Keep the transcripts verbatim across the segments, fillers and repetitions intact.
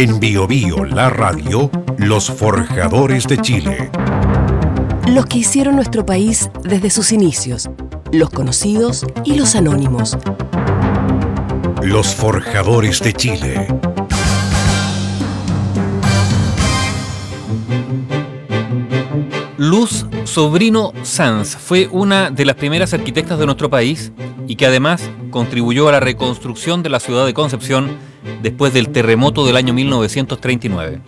En Bio Bio, la radio, los forjadores de Chile. Los que hicieron nuestro país desde sus inicios, los conocidos y los anónimos. Los forjadores de Chile. Luz Sobrino Sanz fue una de las primeras arquitectas de nuestro país y que además contribuyó a la reconstrucción de la ciudad de Concepción después del terremoto del año mil novecientos treinta y nueve.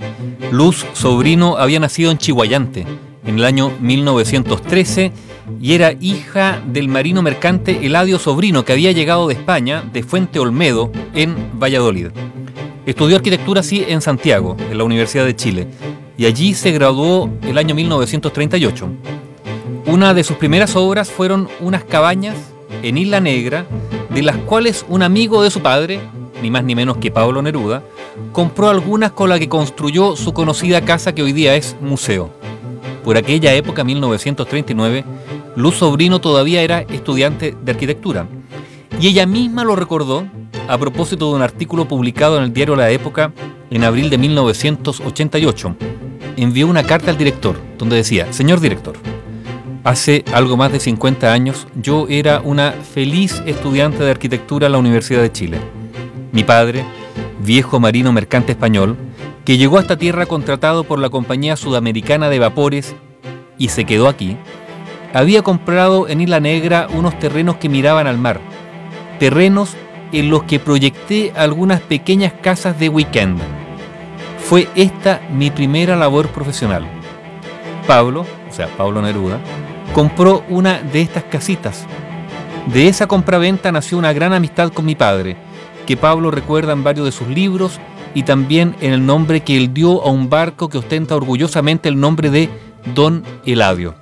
Luz Sobrino había nacido en Chiguayante en el año mil novecientos trece y era hija del marino mercante Eladio Sobrino, que había llegado de España, de Fuente Olmedo, en Valladolid. Estudió arquitectura, sí, en Santiago, en la Universidad de Chile, y allí se graduó el año mil novecientos treinta y ocho. Una de sus primeras obras fueron unas cabañas en Isla Negra, de las cuales un amigo de su padre, ni más ni menos que Pablo Neruda, compró algunas con las que construyó su conocida casa que hoy día es museo. Por aquella época, mil novecientos treinta y nueve, Luz Sobrino todavía era estudiante de arquitectura, y ella misma lo recordó a propósito de un artículo publicado en el diario La Época en abril de mil novecientos ochenta y ocho. Envió una carta al director donde decía: señor director, hace algo más de cincuenta años yo era una feliz estudiante de arquitectura en la Universidad de Chile. Mi padre, viejo marino mercante español, que llegó a esta tierra contratado por la Compañía Sudamericana de Vapores y se quedó aquí, había comprado en Isla Negra unos terrenos que miraban al mar, terrenos en los que proyecté algunas pequeñas casas de weekend. Fue esta mi primera labor profesional. Pablo, o sea, Pablo Neruda, compró una de estas casitas. De esa compraventa nació una gran amistad con mi padre, que Pablo recuerda en varios de sus libros y también en el nombre que él dio a un barco que ostenta orgullosamente el nombre de Don Eladio.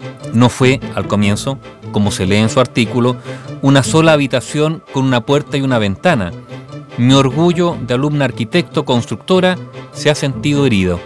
No fue, al comienzo, como se lee en su artículo, una sola habitación con una puerta y una ventana. Mi orgullo de alumna arquitecto constructora se ha sentido herido.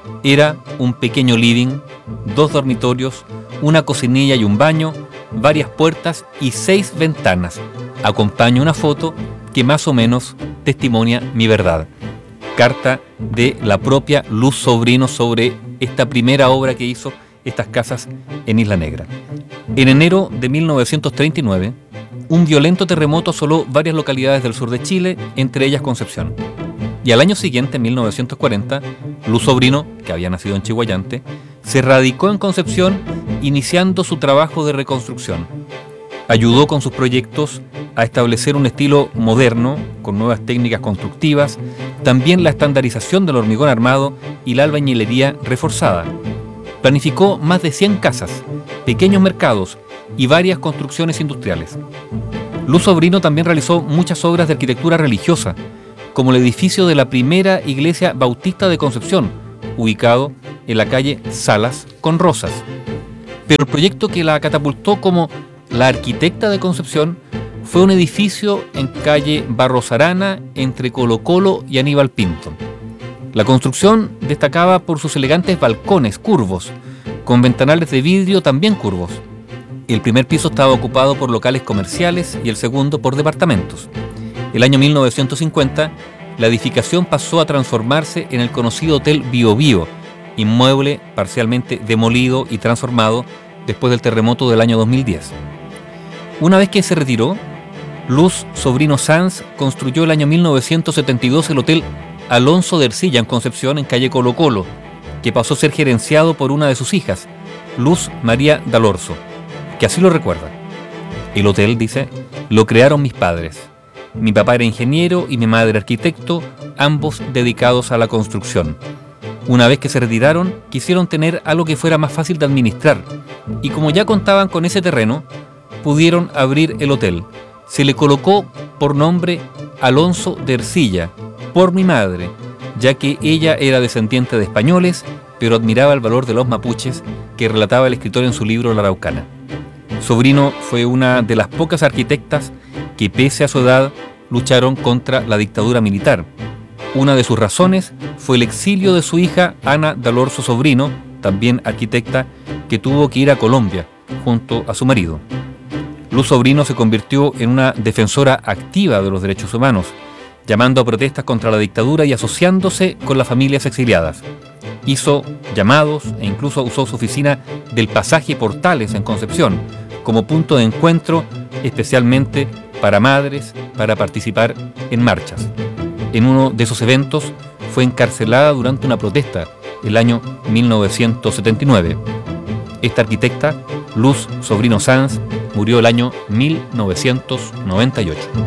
Era un pequeño living, dos dormitorios, una cocinilla y un baño, varias puertas y seis ventanas. Acompaña una foto que más o menos testimonia mi verdad. Carta de la propia Luz Sobrino sobre esta primera obra que hizo, estas casas en Isla Negra. En enero de mil novecientos treinta y nueve, un violento terremoto asoló varias localidades del sur de Chile, entre ellas Concepción. Y al año siguiente, en mil novecientos cuarenta, Luz Sobrino, que había nacido en Chiguayante, se radicó en Concepción, iniciando su trabajo de reconstrucción. Ayudó con sus proyectos a establecer un estilo moderno, con nuevas técnicas constructivas, también la estandarización del hormigón armado y la albañilería reforzada. Planificó más de cien casas, pequeños mercados y varias construcciones industriales. Luz Sobrino también realizó muchas obras de arquitectura religiosa, como el edificio de la primera iglesia bautista de Concepción, ubicado en la calle Salas con Rosas. Pero el proyecto que la catapultó como la arquitecta de Concepción fue un edificio en calle Barros Arana, entre Colo Colo y Aníbal Pinto. La construcción destacaba por sus elegantes balcones curvos, con ventanales de vidrio también curvos. El primer piso estaba ocupado por locales comerciales y el segundo por departamentos. El año mil novecientos cincuenta, la edificación pasó a transformarse en el conocido Hotel Bio Bio, inmueble parcialmente demolido y transformado después del terremoto del año dos mil diez. Una vez que se retiró, Luz Sobrino Sanz construyó el año mil novecientos setenta y dos el Hotel Alonso de Ercilla en Concepción, en calle Colo Colo, que pasó a ser gerenciado por una de sus hijas, Luz María Dalorzo, que así lo recuerda. El hotel, dice, lo crearon mis padres. Mi papá era ingeniero y mi madre arquitecto, ambos dedicados a la construcción. Una vez que se retiraron, quisieron tener algo que fuera más fácil de administrar, y como ya contaban con ese terreno, pudieron abrir el hotel. Se le colocó por nombre Alonso de Ercilla, por mi madre, ya que ella era descendiente de españoles, pero admiraba el valor de los mapuches que relataba el escritor en su libro La Araucana. Sobrino fue una de las pocas arquitectas que, pese a su edad, lucharon contra la dictadura militar. Una de sus razones fue el exilio de su hija Ana Dalorzo Sobrino, también arquitecta, que tuvo que ir a Colombia junto a su marido. Luz Sobrino se convirtió en una defensora activa de los derechos humanos llamando a protestas contra la dictadura y asociándose con las familias exiliadas. Hizo llamados e incluso usó su oficina del pasaje Portales en Concepción como punto de encuentro especialmente para madres para participar en marchas. En uno de esos eventos fue encarcelada durante una protesta el año mil novecientos setenta y nueve. Esta arquitecta, Luz Sobrino Sanz, murió el año mil novecientos noventa y ocho.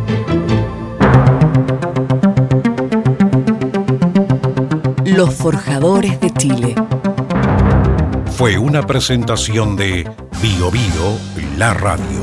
Los Forjadores de Chile. Fue una presentación de Bio Bio, la radio.